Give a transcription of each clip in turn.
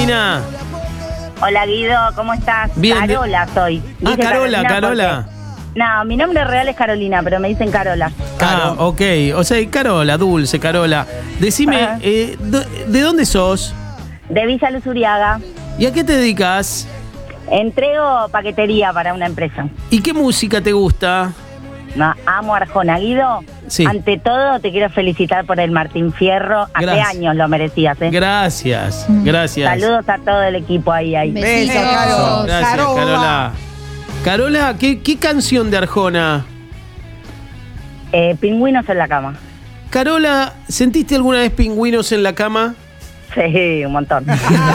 Carolina? Hola Guido, ¿cómo estás? Bien. Carola soy. Ah, Dije Carola. porque- No, mi nombre real es Carolina, pero me dicen Carola. Ah, ok. O sea, Carola, dulce, Carola. Decime, Ajá. ¿de dónde sos? De Villa Luz Uriaga. ¿Y a qué te dedicas? Entrego paquetería para una empresa. ¿Y qué música te gusta? No, amo Arjona. Guido, Sí. ante todo te quiero felicitar por el Martín Fierro. Hace Gracias. años lo merecías, ¿eh? Gracias, gracias. Saludos a todo el equipo ahí. Beso, Besitos. Caro. Gracias, Carola. Carola. Carola, ¿qué canción de Arjona? Pingüinos en la cama. Carola, ¿sentiste alguna vez pingüinos en la cama? Sí, un montón.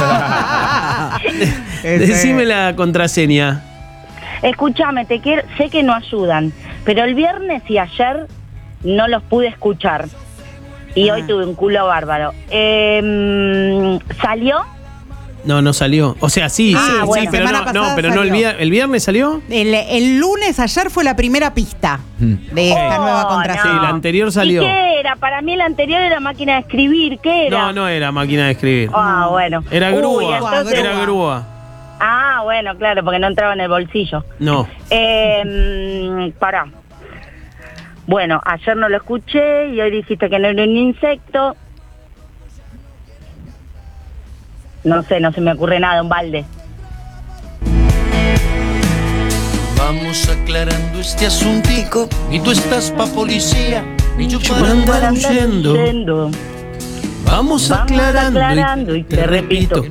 Decime la contraseña. Escúchame, sé que no ayudan, pero el viernes y ayer no los pude escuchar. Y hoy tuve un culo bárbaro. ¿Salió? No salió. O sea, sí, Ah, bueno. sí, pero Semana no, pasada pero no salió. ¿el viernes salió? El lunes, ayer fue la primera pista de esta Oh, nueva contraseña. Sí, la anterior salió. ¿Y qué era? Para mí la anterior era máquina de escribir. ¿Qué era? No era máquina de escribir. Ah, bueno. Era Uy, grúa. entonces- Era grúa. Ah, bueno, claro, porque no entraba en el bolsillo. No. Pará. Bueno, ayer no lo escuché y hoy dijiste que no era un insecto. No sé, no se me ocurre nada, un balde. Vamos aclarando este asuntico. Y tú estás pa' policía y yo para andar andar huyendo. Yendo. Vamos aclarando y te repito.